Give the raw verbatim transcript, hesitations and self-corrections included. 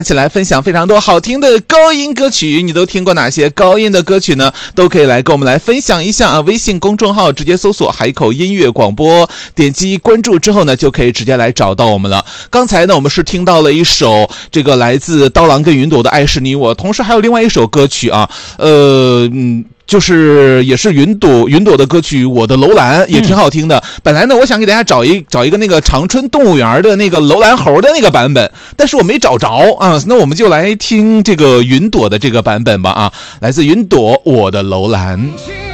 一起来分享非常多好听的高音歌曲，你都听过哪些高音的歌曲呢？都可以来跟我们来分享一下啊！微信公众号直接搜索海口音乐广播，点击关注之后呢，就可以直接来找到我们了。刚才呢，我们是听到了一首这个来自刀郎跟云朵的《爱是你我》，同时还有另外一首歌曲啊，呃，嗯。就是也是云朵云朵的歌曲《我的楼兰》也挺好听的、嗯。本来呢，我想给大家找一找一个那个长春动物园的那个楼兰猴的那个版本，但是我没找着啊。那我们就来听这个云朵的这个版本吧啊，来自云朵《我的楼兰》。